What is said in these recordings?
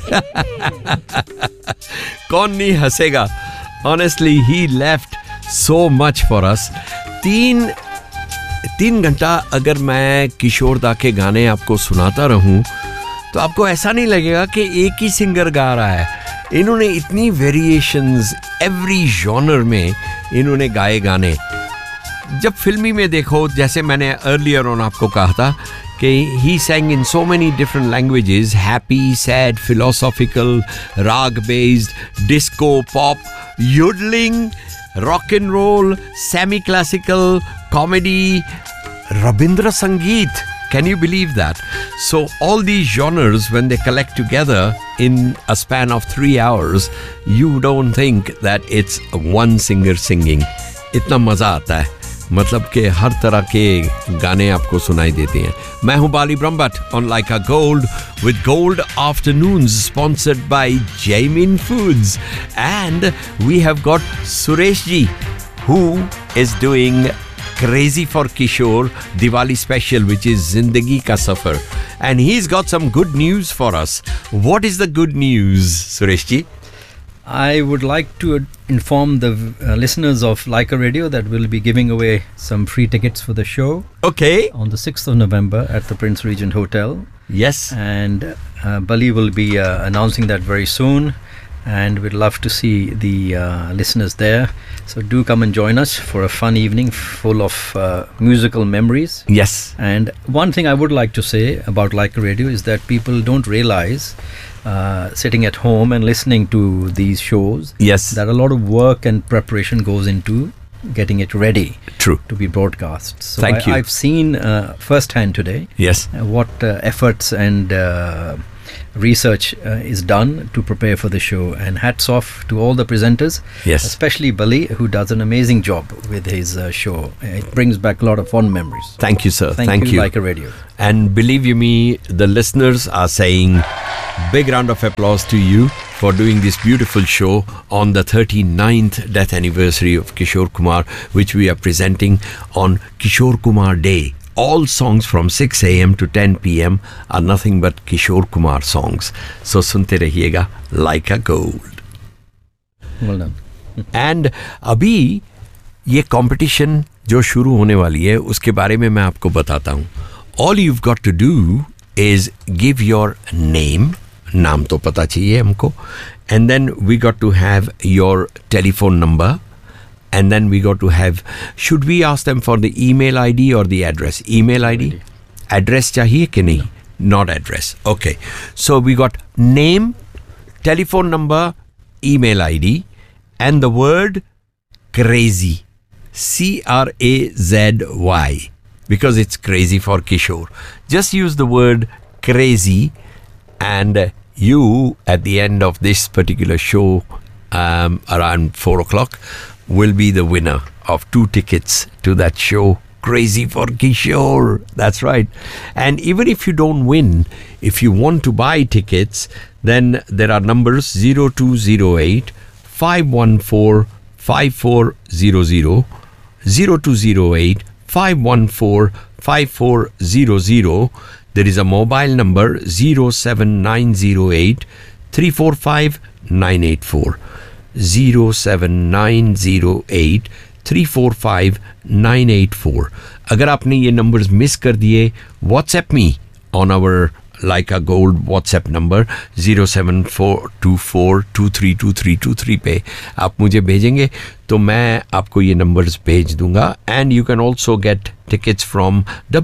कौन नहीं हंसेगा? Honestly, he left so much for us. तीन घंटा अगर मैं किशोर दा के गाने आपको सुनाता रहूं तो आपको ऐसा नहीं लगेगा कि एक ही सिंगर गा रहा है. इन्होंने इतनी वेरिएशंस एवरी जॉनर में इन्होंने गाए गाने. जब फिल्मी में देखो, जैसे मैंने अर्लियर ऑन आपको कहा था कि he sang in so many different languages, happy, sad, philosophical, rag based, disco, pop, yodeling, rock and roll, semi classical, comedy, Rabindra Sangeet. Can you believe that? So all these genres, when they collect together in a span of 3 hours, you don't think that it's one singer singing. इतना मजा आता है, मतलब कि हर तरह के गाने आपको सुनाई देते हैं. मैं हूं बाली Brahmbhatt on Like a Gold with Gold Afternoons, sponsored by Jaimin Foods, and we have got Suresh ji, who is doing Crazy for Kishore Diwali special, which is Zindagi Ka Safar, and he's got some good news for us. What is the good news, Suresh ji? I would like to inform the listeners of Leica Radio that we'll be giving away some free tickets for the show. Okay. On the 6th of November at the Prince Regent Hotel. Yes. And Bali will be announcing that very soon. And we'd love to see the listeners there. So do come and join us for a fun evening full of musical memories. Yes. And one thing I would like to say about Leica Radio is that people don't realize, sitting at home and listening to these shows, yes, that a lot of work and preparation goes into getting it ready. True. To be broadcast. So Thank you. I've seen firsthand today, yes, what efforts and research is done to prepare for the show, and hats off to all the presenters, yes, especially Bali, who does an amazing job with his show. It brings back a lot of fond memories. Thank you, sir. Thank you, you. Leica Radio. And believe you me, the listeners are saying big round of applause to you for doing this beautiful show on the 39th death anniversary of Kishore Kumar, which we are presenting on Kishore Kumar Day. All songs from 6 a.m. to 10 p.m. are nothing but Kishore Kumar songs. So sunte rahiyega like a gold. Well done. And अभी ये competition जो शुरू होने वाली है उसके बारे में मैं आपको बताता हूँ. All you've got to do is give your name. नाम तो पता चाहिए हमको. And then we got to have your telephone number. And then we got to have, should we ask them for the email ID or the address? Email ID? Address चाहिए कि नहीं? Not address. Okay. So we got name, telephone number, email ID, and the word crazy. C-R-A-Z-Y. Because it's crazy for Kishore. Just use the word crazy, and you, at the end of this particular show, around 4 o'clock, will be the winner of 2 tickets to that show, Crazy for Kishore. That's right. And even if you don't win, if you want to buy tickets, then there are numbers 0208 514 5400, 0208 514 5400. There is a mobile number 07908 345 984. 07908 345 984. अगर आपने ये numbers miss कर दिए, WhatsApp me on our Leica Gold WhatsApp number 07424232323 पे आप मुझे भेजेंगे तो मैं आपको ये नंबर्स भेज दूंगा. And you can also get tickets from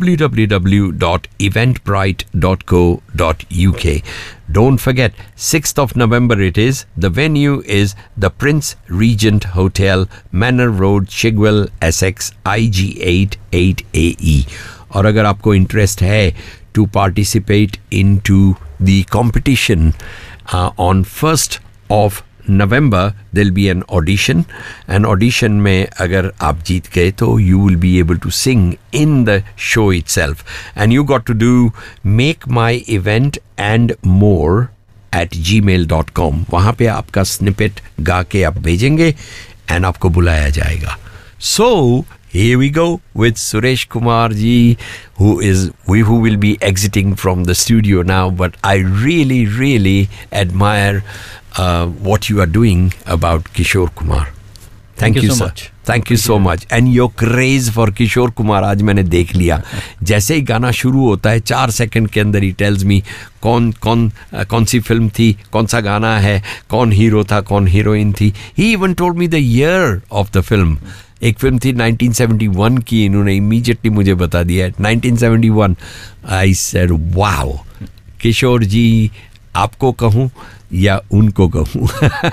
www.eventbrite.co.uk. Don't forget, 6th of November it is. The venue is the Prince Regent Hotel, Manor Road, Chigwell, Essex, IG8 8AE. और अगर आपको इंटरेस्ट है to participate into the competition on 1st of November, there'll be an audition. An audition में अगर आप जीत गए तो you will be able to sing in the show itself. And you got to do make my event and more at gmail.com. वहाँ पे आपका snippet गा के आप भेजेंगे and आपको बुलाया जाएगा. So here we go with Suresh Kumar ji, who will be exiting from the studio now. But I really, really admire what you are doing about Kishore Kumar. Thank you so much. Thank you so much. And your craze for Kishore Kumar आज मैंने देख लिया. जैसे ही गाना शुरू होता है 4 second के अंदर ही tells me कौन सी फिल्म थी, कौन सा गाना है, कौन हीरो था, कौन हीरोइन थी. He even told me the year of the film. एक फिल्म थी 1971 की, इन्होंने immediately मुझे बता दिया 1971. I said wow. किशोर जी आपको कहूँ या उनको कहूँ.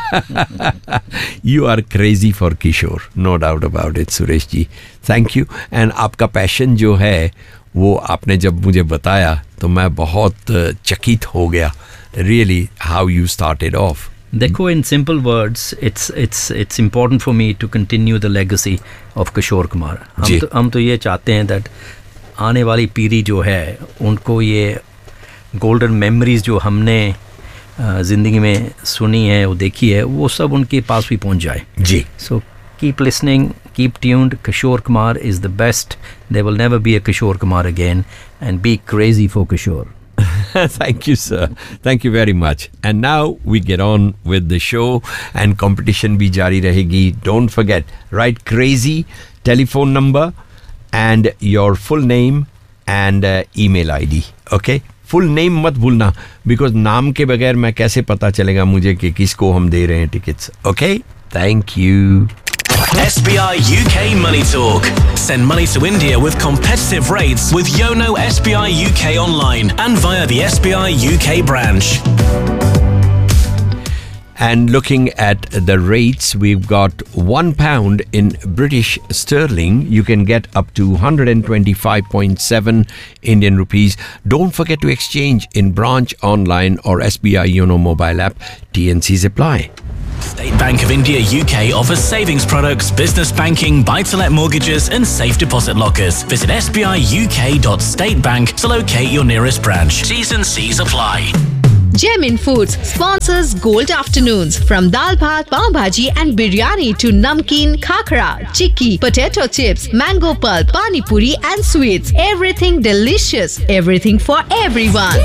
You are crazy for Kishore, no doubt about it, Suresh ji. Thank you. And आपका पैशन जो है वो आपने जब मुझे बताया तो मैं बहुत चकित हो गया. Really, how you started off. देखो, in simple words, it's important for me to continue the legacy of Kishore Kumar. हम तो ये चाहते हैं that आने वाली पीढ़ी जो है उनको ये गोल्डन मेमोरीज जो हमने ज़िंदगी में सुनी है, वो देखी है, वो सब उनके पास भी पहुंच जाए जी. So keep listening, keep tuned. Kishore Kumar is the best. There will never be a Kishore Kumar again, and be crazy for Kishore. Thank you, sir. Thank you very much. And now we get on with the show, and competition bhi jari rahegi. Don't forget, write crazy, telephone number, and your full name and email ID. Okay? Full name मत भूलना, because नाम के बगैर मैं कैसे पता चलेगा मुझे कि किसको हम दे रहे हैं tickets. Okay, thank you. SBI UK Money Talk. Send money to India with competitive rates with Yono SBI UK online and via the SBI UK branch. And looking at the rates, we've got £1 in British sterling. You can get up to 125.7 Indian rupees. Don't forget to exchange in branch, online or SBI Yono mobile app. T&Cs apply. State Bank of India UK offers savings products, business banking, buy-to-let mortgages and safe deposit lockers. Visit sbiuk.statebank to locate your nearest branch. T's and C's apply. Gemin Foods sponsors Gold Afternoons. From dal bhat, pav bhaji and biryani to namkeen, khakra, chikki, potato chips, mango pulp, pani puri and sweets. Everything delicious. Everything for everyone.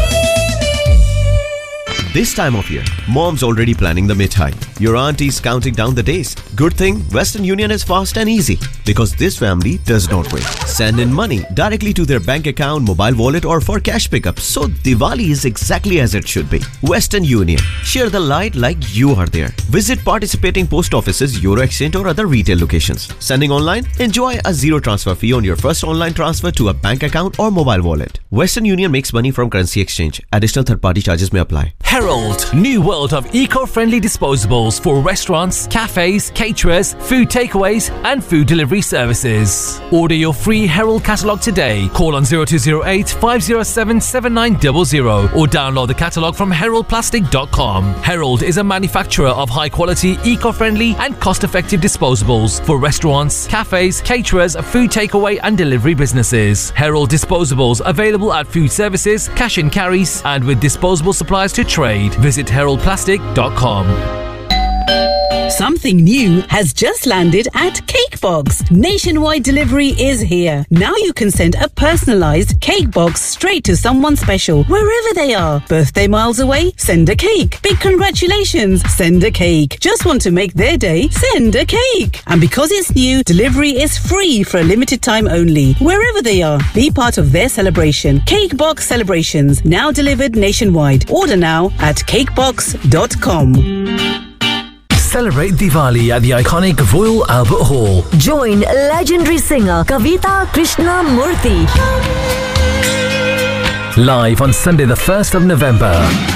This time of year, mom's already planning the mithai. Your auntie's counting down the days. Good thing Western Union is fast and easy because this family does not wait. Send in money directly to their bank account, mobile wallet or for cash pickup. So Diwali is exactly as it should be. Western Union. Share the light like you are there. Visit participating post offices, Euro Exchange or other retail locations. Sending online? Enjoy a zero transfer fee on your first online transfer to a bank account or mobile wallet. Western Union makes money from currency exchange. Additional third-party charges may apply. Herald, new world of eco-friendly disposables for restaurants, cafes, caterers, food takeaways and food delivery services. Order your free Herald catalogue today. Call on 0208 507 7900 or download the catalogue from heraldplastic.com. Herald is a manufacturer of high-quality, eco-friendly and cost-effective disposables for restaurants, cafes, caterers, food takeaway and delivery businesses. Herald disposables available at food services, cash and carries and with disposable supplies to trade. Visit heraldplastic.com. Something new has just landed at Cakebox. Nationwide delivery is here. Now you can send a personalized cake box straight to someone special, wherever they are. Birthday miles away? Send a cake. Big congratulations? Send a cake. Just want to make their day? Send a cake. And because it's new, delivery is free for a limited time only. Wherever they are, be part of their celebration. Cakebox celebrations, now delivered nationwide. Order now at cakebox.com. Celebrate Diwali at the iconic Royal Albert Hall. Join legendary singer Kavita Krishnamurthy. Live on Sunday the 1st of November.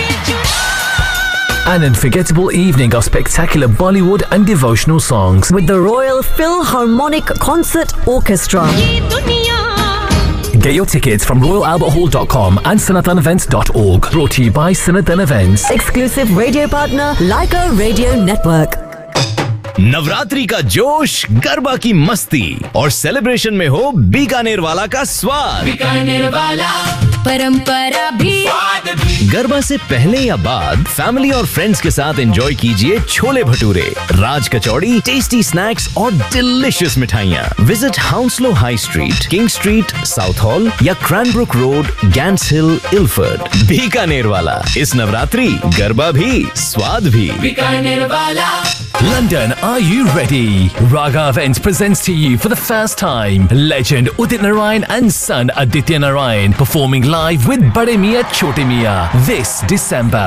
An unforgettable evening of spectacular Bollywood and devotional songs. With the Royal Philharmonic Concert Orchestra. Get your tickets from royalalberthall.com and sanathanevents.org. Brought to you by Sanathan Events. Exclusive radio partner Leica Radio Network. Navratri का जोश, गरबा की मस्ती और celebration में हो बीकानेर वाला का स्वाद. बीकानेर वाला परंपरा भी। गरबा से पहले या बाद फैमिली और फ्रेंड्स के साथ एंजॉय कीजिए छोले भटूरे, राज कचौड़ी, टेस्टी स्नैक्स और डिलीशियस मिठाइयाँ। Visit हाउंसलो high street, king street, south hall या क्रैनब्रुक रोड, गैंट्स हिल, इल्फर्ड। बीकानेर वाला, इस नवरात्रि गरबा भी स्वाद भी। बीकानेर वाला। London, are you ready? Raga Events presents to you for the first time legend Udit Narayan and son Aditya Narayan performing live with Bade Miyan Chote Miyan this December.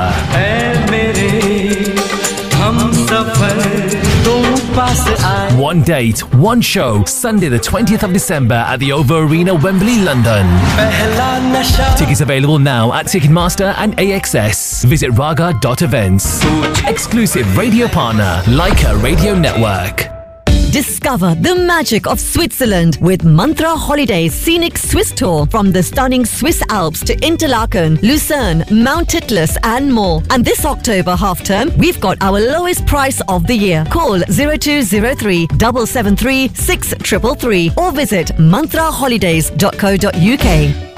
One date, one show, Sunday the 20th of December at the OVO Arena, Wembley, London. Tickets available now at Ticketmaster and AXS. Visit raga.events. Exclusive radio partner, Leica Radio Network. Discover the magic of Switzerland with Mantra Holidays Scenic Swiss Tour from the stunning Swiss Alps to Interlaken, Lucerne, Mount Titlis and more. And this October half term, we've got our lowest price of the year. Call 0203 773 6333 or visit mantraholidays.co.uk.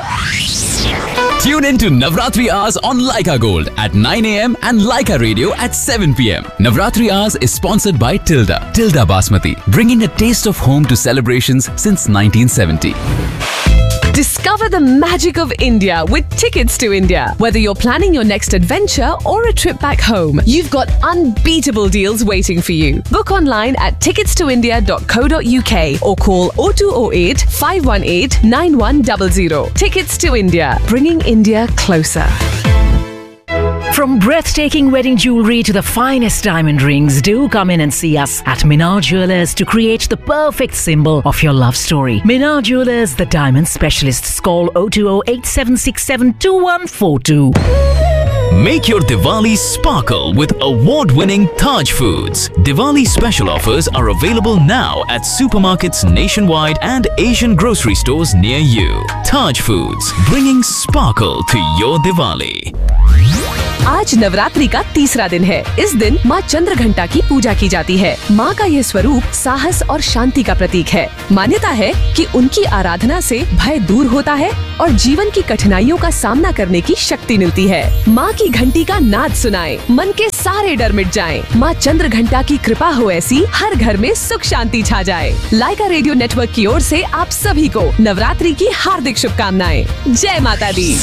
Tune in to Navratri Hours on Leica Gold at 9 a.m. and Leica Radio at 7 p.m. Navratri Hours is sponsored by Tilda Basmati, bringing a taste of home to celebrations since 1970. Discover the magic of India with Tickets to India. Whether you're planning your next adventure or a trip back home, you've got unbeatable deals waiting for you. Book online at ticketstoindia.co.uk or call 0208 518 9100. Tickets to India, bringing India closer. From breathtaking wedding jewelry to the finest diamond rings, do come in and see us at Minar Jewelers to create the perfect symbol of your love story. Minar Jewelers, the diamond specialists. Call 020-8767-2142. Make your Diwali sparkle with award-winning Taj Foods. Diwali special offers are available now at supermarkets nationwide and Asian grocery stores near you. Taj Foods, bringing sparkle to your Diwali. आज नवरात्रि का तीसरा दिन है। इस दिन माँ चंद्रघंटा की पूजा की जाती है। माँ का यह स्वरूप साहस और शांति का प्रतीक है। मान्यता है कि उनकी आराधना से भय दूर होता है और जीवन की कठिनाइयों का सामना करने की शक्ति मिलती है। माँ की घंटी का नाद सुनाएं, मन के सारे डर मिट जाएं। माँ चंद्रघंटा की कृपा हो ऐसी, हर घर में सुख शांति छा जाए। लाइका रेडियो नेटवर्क की ओर से आप सभी को नवरात्रि की हार्दिक शुभकामनाएं। जय माता दी।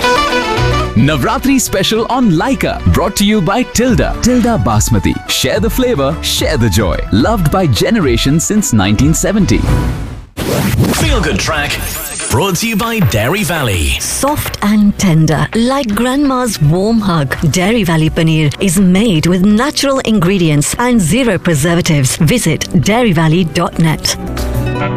Navratri special on Leica, brought to you by Tilda Basmati. Share the flavor, share the joy. Loved by generations since 1970. Feel Good Track, brought to you by Dairy Valley. Soft and tender, like grandma's warm hug. Dairy Valley Paneer is made with natural ingredients and zero preservatives. Visit dairyvalley.net.